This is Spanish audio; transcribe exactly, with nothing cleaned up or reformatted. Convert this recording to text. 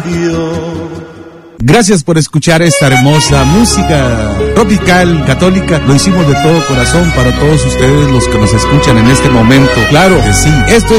Gracias por escuchar esta hermosa música tropical, católica. Lo hicimos de todo corazón para todos ustedes los que nos escuchan en este momento. Claro que sí. Esto es